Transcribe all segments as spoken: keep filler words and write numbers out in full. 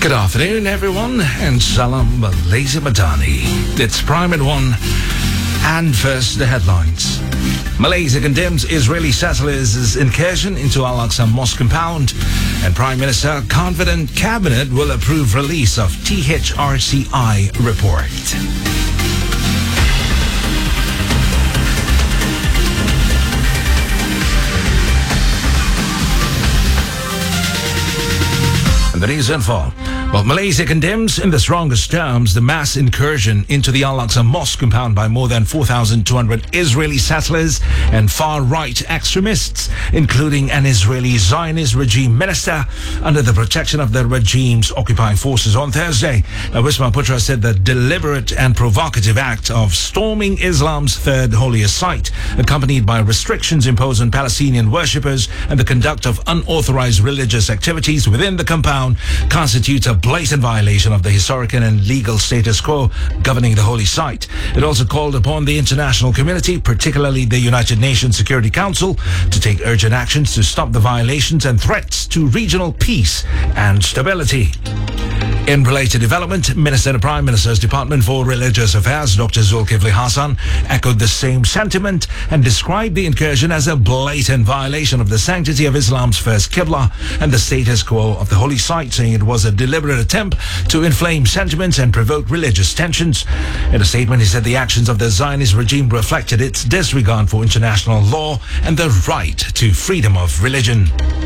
Good afternoon, everyone, and Salam Malaysia Madani. It's Prime at one, and first the headlines. Malaysia condemns Israeli settlers' incursion into Al-Aqsa Mosque compound, and Prime Minister confident Cabinet will approve release of T H R C I report. And the news info. Well, Malaysia condemns in the strongest terms the mass incursion into the Al-Aqsa Mosque compound by more than four thousand two hundred Israeli settlers and far-right extremists, including an Israeli Zionist regime minister under the protection of the regime's occupying forces on Thursday. Now, Wisma Putra said the deliberate and provocative act of storming Islam's third holiest site, accompanied by restrictions imposed on Palestinian worshippers and the conduct of unauthorized religious activities within the compound, constitutes a blatant violation of the historical and legal status quo governing the holy site. It also called upon the international community, particularly the United Nations Security Council, to take urgent actions to stop the violations and threats to regional peace and stability. In related development, Minister in the Prime Minister's Department for Religious Affairs, Doctor Zulkifli Hasan, echoed the same sentiment and described the incursion as a blatant violation of the sanctity of Islam's first Qibla and the status quo of the holy site, saying it was a deliberate attempt to inflame sentiments and provoke religious tensions. In a statement, he said the actions of the Zionist regime reflected its disregard for international law and the right to freedom of religion.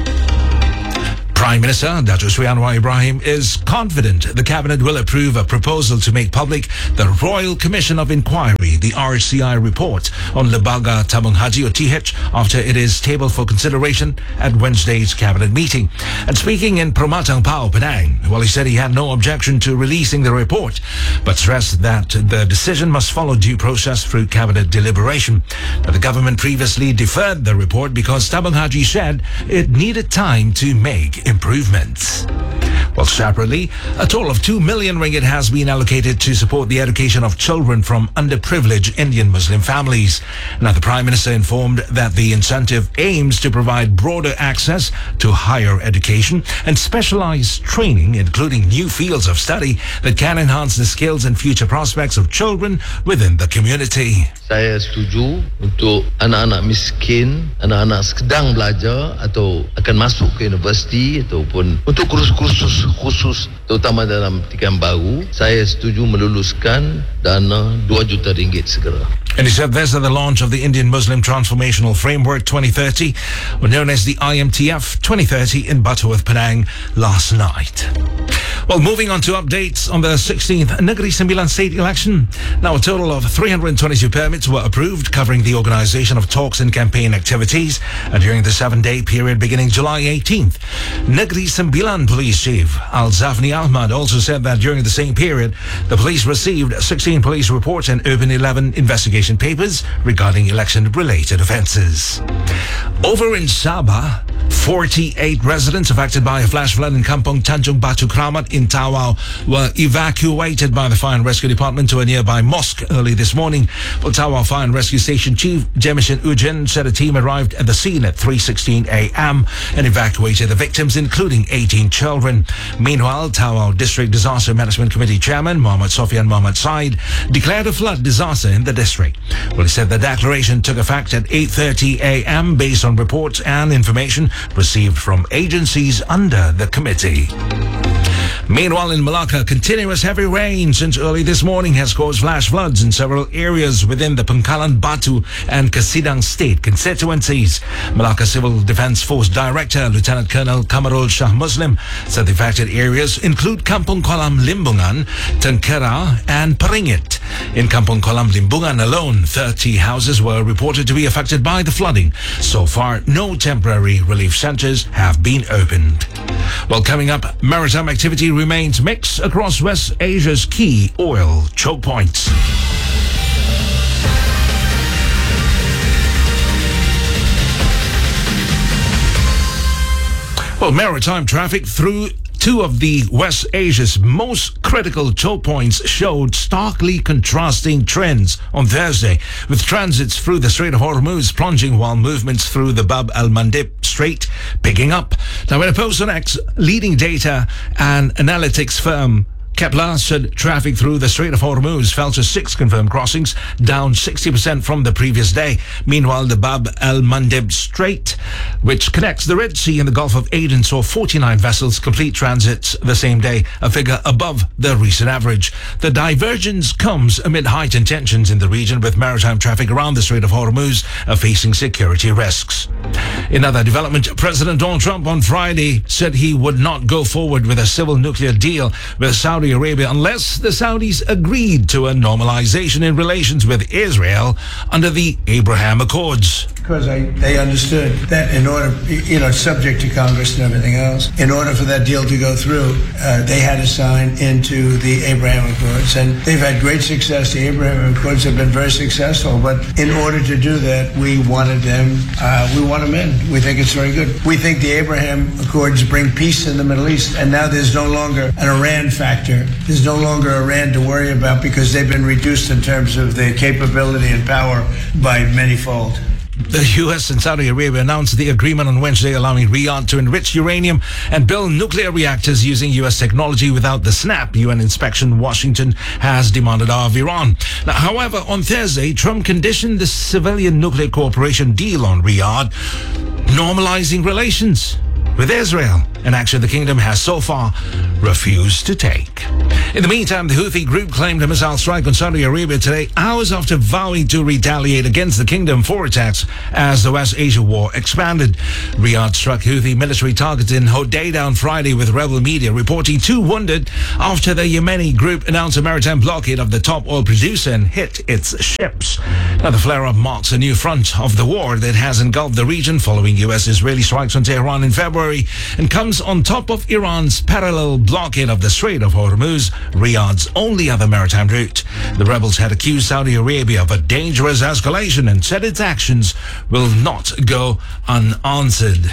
Prime Minister Datuk Sri Anwar Ibrahim is confident the Cabinet will approve a proposal to make public the Royal Commission of Inquiry, the R C I report on Lembaga Tabung Haji or T H, after it is tabled for consideration at Wednesday's Cabinet meeting. And speaking in Permatang Pau, Penang, well, he said he had no objection to releasing the report, but stressed that the decision must follow due process through Cabinet deliberation. Now, the government previously deferred the report because Tabung Haji said it needed time to make improvements. Well, separately, a total of two million ringgit has been allocated to support the education of children from underprivileged Indian Muslim families. Now, the Prime Minister informed that the incentive aims to provide broader access to higher education and specialized training, including new fields of study that can enhance the skills and future prospects of children within the community. Saya setuju untuk anak-anak miskin, anak-anak sedang belajar atau akan masuk ke universiti ataupun untuk kursus-kursus khusus terutama dalam Tikan Baru, saya setuju meluluskan dana dua juta ringgit segera. And he said this at the launch of the Indian Muslim Transformational Framework twenty thirty, known as the I M T F twenty thirty in Butterworth, Penang last night. Well, moving on to updates on the sixteenth Negeri Sembilan state election. Now, a total of three hundred twenty-two permits were approved covering the organization of talks and campaign activities and during the seven-day period beginning July eighteenth. Negeri Sembilan Police Chief Al-Zafni Ahmad also said that during the same period, the police received sixteen police reports and opened eleven investigation papers regarding election-related offences. Over in Sabah, forty-eight residents affected by a flash flood in Kampung Tanjung Batu Kramat in Tawau were evacuated by the Fire and Rescue Department to a nearby mosque early this morning. Well, Tawau Fire and Rescue Station Chief Jemishin Ujin said a team arrived at the scene at three sixteen a m and evacuated the victims, including eighteen children. Meanwhile, Tawau District Disaster Management Committee Chairman Muhammad Sofian Muhammad Said declared a flood disaster in the district. Well, he said the declaration took effect at eight thirty a m based on reports and information received from agencies under the committee. Meanwhile, in Malacca, continuous heavy rain since early this morning has caused flash floods in several areas within the Pangkalan Batu and Kesidang state constituencies. Malacca Civil Defence Force Director Lieutenant Colonel Kamarul Shah Muslim said the affected areas include Kampung Kolam Limbungan, Tengkera and Peringit. In Kampung Kolam Limbungan alone, thirty houses were reported to be affected by the flooding. So far, no temporary relief centres have been opened. Well, coming up, maritime activity remains mixed across West Asia's key oil choke points. Well, maritime traffic through two of the West Asia's most critical choke points showed starkly contrasting trends on Thursday, with transits through the Strait of Hormuz plunging while movements through the Bab al-Mandeb Strait picking up. Now, in a post on X, leading data and analytics firm Kepler said traffic through the Strait of Hormuz fell to six confirmed crossings, down sixty percent from the previous day. Meanwhile, the Bab al-Mandeb Strait, which connects the Red Sea and the Gulf of Aden, saw forty-nine vessels complete transits the same day, a figure above the recent average. The divergence comes amid heightened tensions in the region, with maritime traffic around the Strait of Hormuz uh, facing security risks. In other development, President Donald Trump on Friday said he would not go forward with a civil nuclear deal with Saudi Arabia unless the Saudis agreed to a normalization in relations with Israel under the Abraham Accords. Because I, they understood that in order, you know, subject to Congress and everything else, in order for that deal to go through, uh, they had to sign into the Abraham Accords. And they've had great success. The Abraham Accords have been very successful. But in order to do that, we wanted them, uh, we want them in. We think it's very good. We think the Abraham Accords bring peace in the Middle East. And now there's no longer an Iran factor. There's no longer Iran to worry about because they've been reduced in terms of their capability and power by manyfold. The U S and Saudi Arabia announced the agreement on Wednesday, allowing Riyadh to enrich uranium and build nuclear reactors using U S technology without the SNAP U N inspection Washington has demanded of Iran. Now, however, on Thursday, Trump conditioned the civilian nuclear cooperation deal on Riyadh, normalizing relations with Israel, an action the kingdom has so far refused to take. In the meantime, the Houthi group claimed a missile strike on Saudi Arabia today, hours after vowing to retaliate against the kingdom for attacks as the West Asia war expanded. Riyadh struck Houthi military targets in Hodeidah on Friday, with rebel media reporting two wounded after the Yemeni group announced a maritime blockade of the top oil producer and hit its ships. Now, the flare-up marks a new front of the war that has engulfed the region following U S-Israeli strikes on Tehran in February, and comes on top of Iran's parallel blockade of the Strait of Hormuz, Riyadh's only other maritime route. The rebels had accused Saudi Arabia of a dangerous escalation and said its actions will not go unanswered.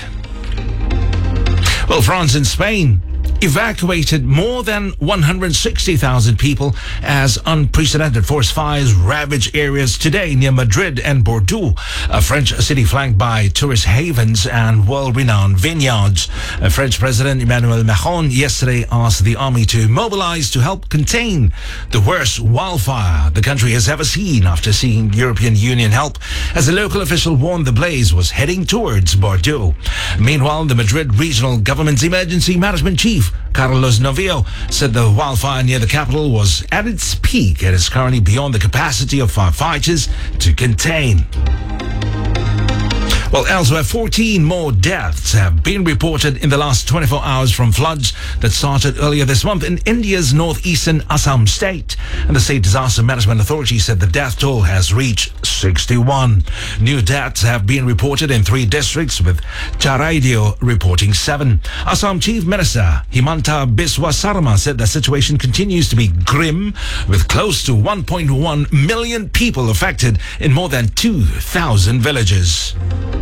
Well, France and Spain evacuated more than one hundred sixty thousand people as unprecedented forest fires ravage areas today near Madrid and Bordeaux, a French city flanked by tourist havens and world-renowned vineyards. Uh, French President Emmanuel Macron yesterday asked the army to mobilize to help contain the worst wildfire the country has ever seen, after seeking European Union help, as a local official warned the blaze was heading towards Bordeaux. Meanwhile, the Madrid regional government's emergency management chief, Carlos Novio, said the wildfire near the capital was at its peak and is currently beyond the capacity of firefighters to contain. Well, elsewhere, fourteen more deaths have been reported in the last twenty-four hours from floods that started earlier this month in India's northeastern Assam state. And the State Disaster Management Authority said the death toll has reached sixty-one. New deaths have been reported in three districts, with Charaideo reporting seven. Assam Chief Minister Himanta Biswa Sarma said the situation continues to be grim, with close to one point one million people affected in more than two thousand villages.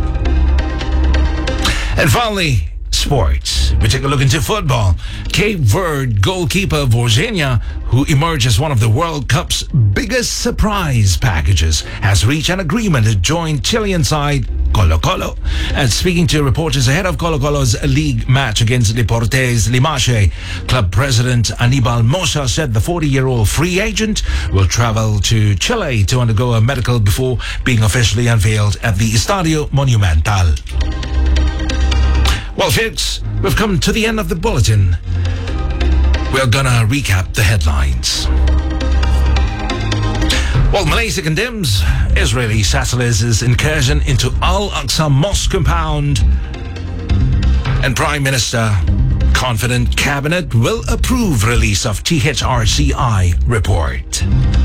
And finally, sports. We take a look into football. Cape Verde goalkeeper Vorzinha, who emerged as one of the World Cup's biggest surprise packages, has reached an agreement to join Chilean side Colo Colo. And speaking to reporters ahead of Colo Colo's league match against Deportes Limache, club president Anibal Mosa said the forty-year-old free agent will travel to Chile to undergo a medical before being officially unveiled at the Estadio Monumental. Well, folks, we've come to the end of the bulletin. We're gonna recap the headlines. Well, Malaysia condemns Israeli settlers' incursion into Al-Aqsa Mosque compound. And Prime Minister confident cabinet will approve release of T H R C I report.